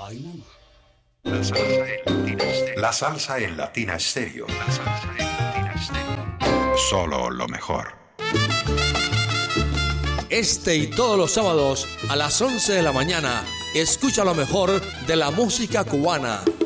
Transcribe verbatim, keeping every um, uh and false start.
Ay, mamá. La salsa en Latina Stereo. La salsa en Latina Stereo. La salsa en Latina Stereo. Solo lo mejor. Este y todos los sábados a las once de la mañana, escucha lo mejor de la música cubana